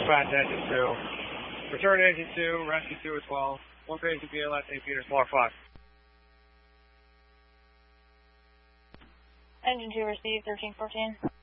dispatch engine 2. Return engine 2, rescue 2 as well. 1 page to BLS, St. Peter's, Block 5. Engine 2 received, 1314.